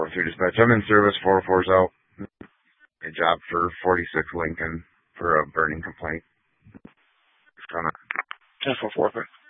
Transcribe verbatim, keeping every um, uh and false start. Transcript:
four oh three dispatch. I'm in service. four oh four's out. A job for forty-six Lincoln for a burning complaint. ten four four.